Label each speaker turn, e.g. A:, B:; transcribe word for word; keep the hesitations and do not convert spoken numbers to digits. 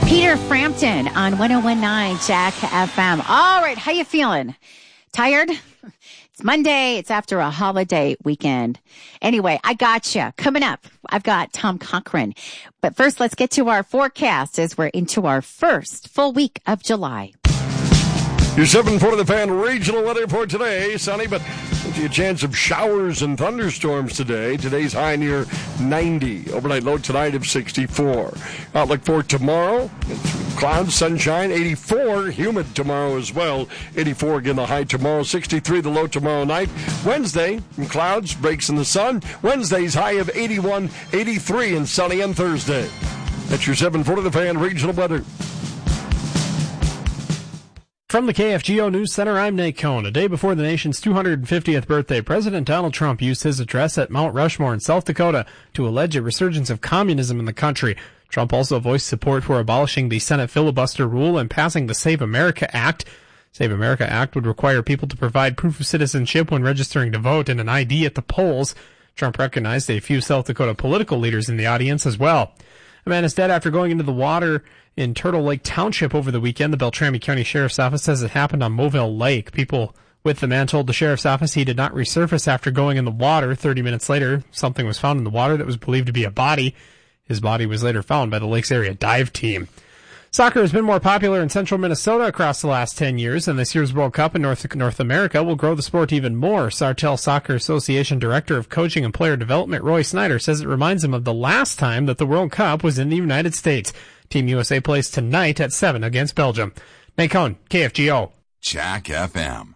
A: Peter Frampton on one oh one point nine Jack F M. All right, how you feeling? Tired? It's Monday. It's after a holiday weekend. Anyway, I got you. Coming up, I've got Tom Cochran. But first, let's get to our forecast as we're into our first full week of July.
B: Your seven forty The Fan regional weather report today. Sunny, but a chance of showers and thunderstorms today. Today's high near ninety. Overnight low tonight of sixty-four. Outlook for tomorrow. It's clouds, sunshine, eighty-four. Humid tomorrow as well. eighty-four again the high tomorrow. sixty-three the low tomorrow night. Wednesday, clouds, breaks in the sun. Wednesday's high of eighty-one, eighty-three and sunny on Thursday. That's your seven forty The Fan regional weather.
C: From the K F G O News Center, I'm Nate Cohn. A day before the nation's two hundred fiftieth birthday, President Donald Trump used his address at Mount Rushmore in South Dakota to allege a resurgence of communism in the country. Trump also voiced support for abolishing the Senate filibuster rule and passing the Save America Act. Save America Act would require people to provide proof of citizenship when registering to vote and an I D at the polls. Trump recognized a few South Dakota political leaders in the audience as well. A man is dead after going into the water in Turtle Lake Township over the weekend. The Beltrami County Sheriff's Office says it happened on Moville Lake. People with the man told the Sheriff's Office he did not resurface after going in the water. Thirty minutes later, something was found in the water that was believed to be a body. His body was later found by the lake's area dive team. Soccer has been more popular in central Minnesota across the last ten years, and this year's World Cup in North, North America will grow the sport even more. Sartell Soccer Association Director of Coaching and Player Development, Roy Snyder, says it reminds him of the last time that the World Cup was in the United States. Team U S A plays tonight at seven against Belgium. Nate Cohn, K F G O.
D: Jack F M.